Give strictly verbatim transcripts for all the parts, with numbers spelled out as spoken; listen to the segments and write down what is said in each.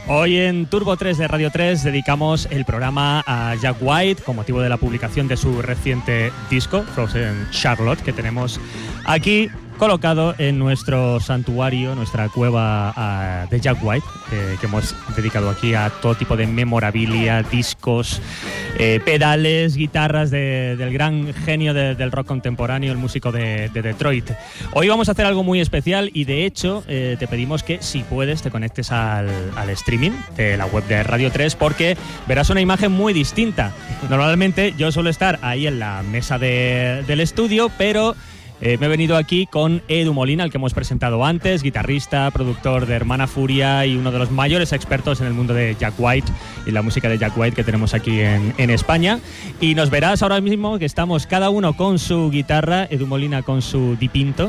Hoy en Turbo tres de Radio tres dedicamos el programa a Jack White con motivo de la publicación de su reciente disco, Frozen Charlotte, que tenemos aquí colocado en nuestro santuario, nuestra cueva uh, de Jack White, eh, que hemos dedicado aquí a todo tipo de memorabilia, discos, eh, pedales, guitarras de, del gran genio de, del rock contemporáneo, el músico de, de Detroit. Hoy vamos a hacer algo muy especial y de hecho eh, te pedimos que si puedes te conectes al, al streaming de la web de Radio tres porque verás una imagen muy distinta. Normalmente yo suelo estar ahí en la mesa de, del estudio, pero Eh, me he venido aquí con Edu Molina, al que hemos presentado antes, guitarrista, productor de Hermana Furia y uno de los mayores expertos en el mundo de Jack White y la música de Jack White que tenemos aquí en, en España. Y nos verás ahora mismo que estamos cada uno con su guitarra, Edu Molina con su dipinto.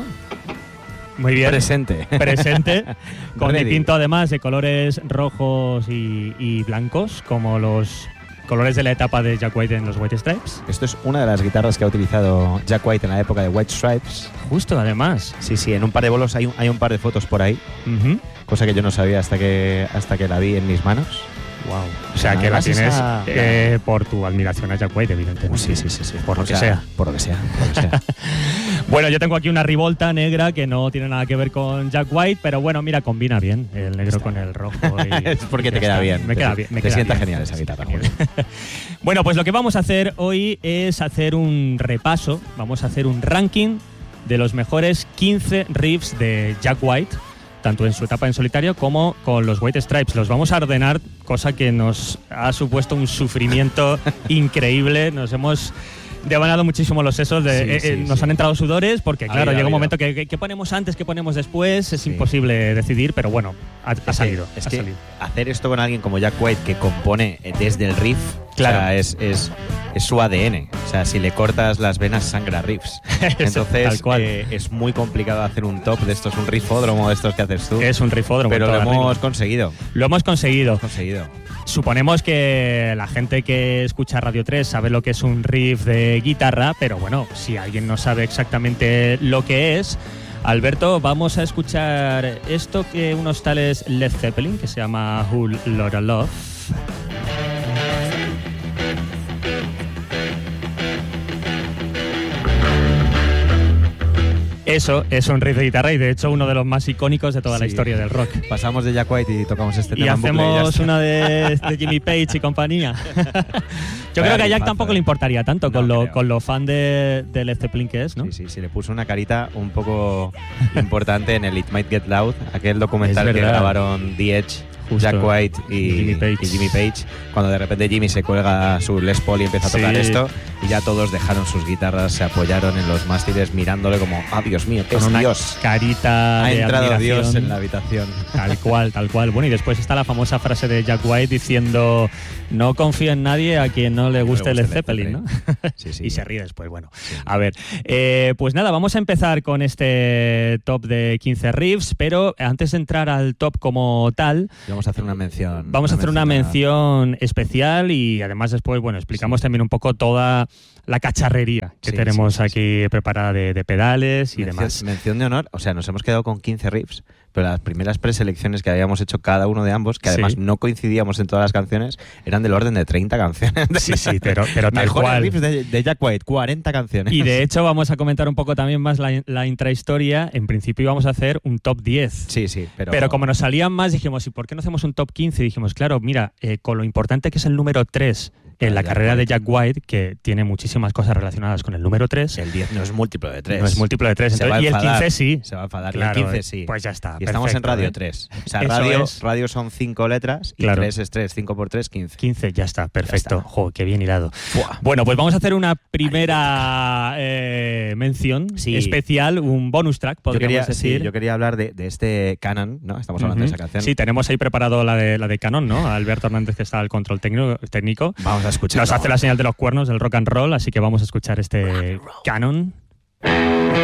Muy bien. Presente. Presente. Con Ready. dipinto además de colores rojos y, y blancos, como los colores de la etapa de Jack White en los White Stripes. Esto es una de las guitarras que ha utilizado Jack White en la época de White Stripes. Justo, además. Sí, sí, en un par de bolos hay un, hay un par de fotos por ahí, Uh-huh. cosa que yo no sabía hasta que, hasta que la vi en mis manos. Wow. O sea, que la Además tienes esa- eh, por tu admiración a Jack White, evidentemente. Sí, sí, sí, sí. Por lo O que sea. Por lo que sea, por lo que sea. Bueno, yo tengo aquí una Rivolta negra que no tiene nada que ver con Jack White, pero bueno, mira, combina bien el negro con el rojo. Y, Es porque y te ya queda está. bien. Me Te- queda bien. Me te queda sienta bien. genial esa guitarra, Genial. Bueno, pues lo que vamos a hacer hoy es hacer un repaso, vamos a hacer un ranking de los mejores quince riffs de Jack White, tanto en su etapa en solitario como con los White Stripes. Los vamos a ordenar, cosa que nos ha supuesto un sufrimiento increíble. Nos hemos devanado muchísimo los sesos, de, Sí, eh, sí, eh, nos sí. han entrado sudores, porque Ha claro, habido, llega ha un habido. momento que, que, que ponemos antes, que ponemos después, es Sí. imposible decidir, pero bueno, ha, ha Es que- salido. Es ha que salido. hacer esto con alguien como Jack White, que compone desde el riff, Claro. o sea, es, es, es su A D N. O sea, si le cortas las venas, sangra riffs. Entonces, Tal cual. eh, es muy complicado hacer un top de estos, un riffódromo de estos que haces tú. Es un riffódromo. pero en lo toda regla. hemos conseguido. Lo hemos conseguido. conseguido. Suponemos que la gente que escucha Radio tres sabe lo que es un riff de guitarra, pero bueno, si alguien no sabe exactamente lo que es, Alberto, vamos a escuchar esto que unos tales Led Zeppelin, que se llama Whole Lotta Love. Eso es un riff de guitarra y de hecho uno de los más icónicos de toda la Sí. historia del rock. Pasamos de Jack White y tocamos este Y tema en bucle y ya hacemos está. una de, de Jimmy Page y compañía. Yo Vaya creo que a Jack rifazo, tampoco eh. le importaría tanto con, No lo, creo. con lo fan de, de Led Zeppelin que es, ¿no? Sí, sí, sí, le puso una carita un poco importante en el It Might Get Loud, aquel documental Es que verdad. grabaron The Edge, Justo. Jack White y Jimmy Page. y Jimmy Page, cuando de repente Jimmy se cuelga su Les Paul y empieza a tocar Sí. esto, y ya todos dejaron sus guitarras, se apoyaron en los mástiles mirándole como, ah, Dios mío, Con es una Dios. carita Ha de entrado admiración. Dios en la habitación. Tal cual, tal cual. Bueno, y después está la famosa frase de Jack White diciendo: no confío en nadie a quien no le guste guste Led Led Zeppelin, ¿no? Sí, sí. Y se ríe después, bueno. A ver, eh, pues nada, vamos a empezar con este top de quince riffs, pero antes de entrar al top como tal, Y vamos a hacer una mención. vamos a hacer una mención especial y además después, bueno, explicamos Sí. también un poco toda la cacharrería que Sí, tenemos sí, sí, aquí preparada de, de pedales y mención, demás. mención de honor, o sea, nos hemos quedado con quince riffs, pero las primeras preselecciones que habíamos hecho cada uno de ambos, que además Sí. no coincidíamos en todas las canciones, eran del orden de treinta canciones. Sí, sí, pero, pero tal Mejores cual. riffs de, de Jack White, cuarenta canciones. Y de hecho vamos a comentar un poco también más la, la intrahistoria. En principio íbamos a hacer un top diez. Sí, sí, pero... Pero como nos salían más, dijimos, ¿y por qué no hacemos un top quince? Y dijimos, claro, mira, eh, con lo importante que es el número tres en la Jack carrera de White. Jack White, que tiene muchísimas cosas relacionadas con el número tres, el diez no es múltiplo de tres. no es múltiplo de tres. Se va a Entonces, y el enfadar. quince sí. Se va a enfadar. Claro, y el quince sí. Pues ya está. Y estamos en perfecto, radio ¿eh? tres. O sea, Eso radio, es. radio son cinco letras y Claro. tres es tres. cinco por tres, quince. quince, ya está, perfecto. Ya está. Jo, qué bien hilado. Buah. Bueno, pues vamos a hacer una primera eh, mención Sí. especial, un bonus track, Yo podríamos quería, decir. sí, yo quería hablar de, de este Canon, ¿no? Estamos hablando Ujú. de esa canción. Sí, tenemos ahí preparado la de, la de Canon, ¿no? Alberto Hernández, que está al control técnico. técnico. Vamos a escuchar. Nos hace la señal de los cuernos del rock and roll, así que vamos a escuchar este Canon.